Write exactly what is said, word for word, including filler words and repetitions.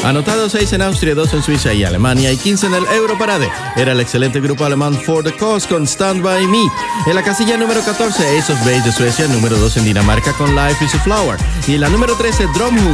Anotado seis en Austria, dos en Suiza y Alemania y quince en el Europarade. Era el excelente grupo alemán For the Cause con Stand By Me. En la casilla número catorce, Ace of Base de Suecia, número dos en Dinamarca con Life is a Flower. Y en la número trece, Drumhook